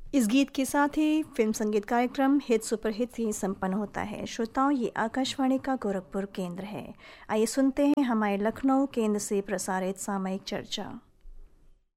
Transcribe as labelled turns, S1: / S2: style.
S1: इस गीत के साथ ही फिल्म संगीत कार्यक्रम हिट सुपर हिट ही संपन्न होता है। श्रोताओं, ये आकाशवाणी का गोरखपुर केंद्र है। आइए सुनते हैं हमारे लखनऊ केंद्र से प्रसारित सामयिक चर्चा।